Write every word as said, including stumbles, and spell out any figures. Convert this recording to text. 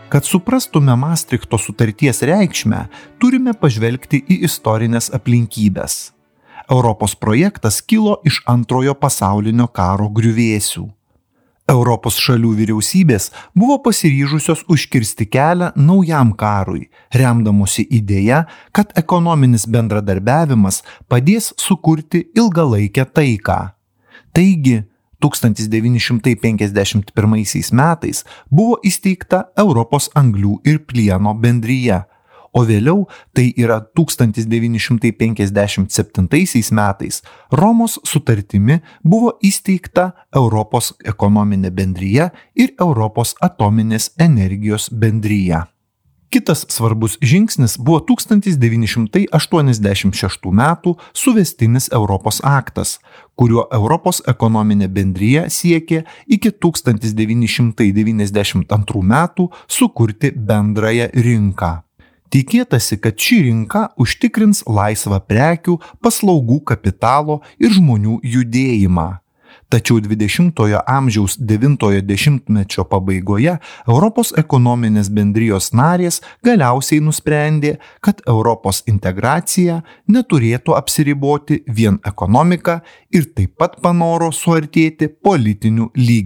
Kad suprastume Maastrichto sutarties reikšmę, turime pažvelgti į istorinės aplinkybės. Europos projektas kilo iš antrojo pasaulinio karo griuvėsių. Europos šalių vyriausybės buvo pasiryžusios užkirsti kelią naujam karui, remdamosi idėja, kad ekonominis bendradarbiavimas padės sukurti ilgalaikę taiką. Taigi, tūkstantis devyni šimtai penkiasdešimt pirmaisiais metais buvo įsteigta Europos anglių ir plieno bendrija, o vėliau, tai yra tūkstantis devyni šimtai penkiasdešimt septintaisiais metais, Romos sutartimi buvo įsteigta Europos ekonominė bendrija ir Europos atominės energijos bendrija. Kitas svarbus žingsnis buvo tūkstantis devyni šimtai aštuoniasdešimt šeštų metų suvestinis Europos aktas, kuriuo Europos ekonominė bendrija siekė iki tūkstantis devyni šimtai devyniasdešimt antrų metų sukurti bendrąją rinką. Tikėtasi, kad ši rinka užtikrins laisvą prekių, paslaugų, kapitalo ir žmonių judėjimą. Tačiau dvidešimtojo amžiaus devintojo dešimtmečio pabaigoje Europos ekonominės bendrijos narės galiausiai nusprendė, kad Europos integracija neturėtų apsiriboti vien ekonomika ir taip pat panoro suartėti politiniu lygmeniu.